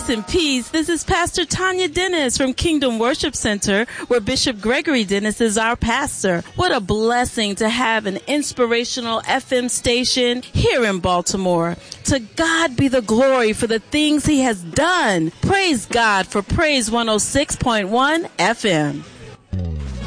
Grace and peace. This is Pastor Tanya Dennis from Kingdom Worship Center, where Bishop Gregory Dennis is our pastor. What a blessing to have an inspirational FM station here in Baltimore. To God be the glory for the things he has done. Praise God for Praise 106.1 FM.